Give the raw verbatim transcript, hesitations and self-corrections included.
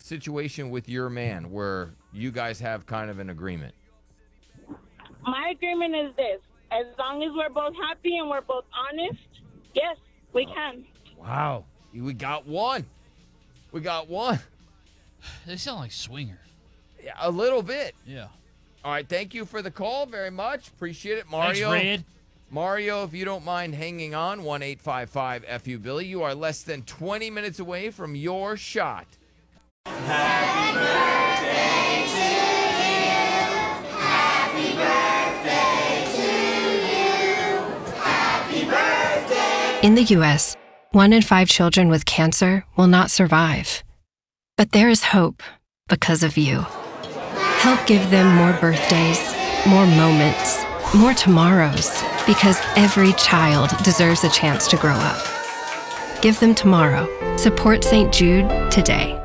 situation with your man where you guys have kind of an agreement? My agreement is this. As long as we're both happy and we're both honest, yes, we can. Wow. We got one. We got one. They sound like swingers. Yeah, a little bit. Yeah. All right, thank you for the call very much. Appreciate it, Mario. Thanks, Red. Mario, if you don't mind hanging on, one eight five five F U Billy. You are less than twenty minutes away from your shot. Happy birthday to you. Happy birthday to you. Happy birthday. In the U S, one in five children with cancer will not survive. But there is hope because of you. Help give them more birthdays, more moments, more tomorrows, because every child deserves a chance to grow up. Give them tomorrow. Support Saint Jude today.